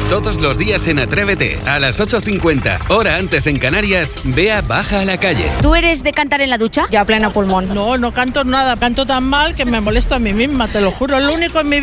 Todos los días en Atrévete, a las 8:50, hora antes en Canarias, Bea baja a la calle. ¿Tú eres de cantar en la ducha? Yo a pleno pulmón. No canto nada. Canto tan mal que me molesto a mí misma, te lo juro. Es lo único en mi vida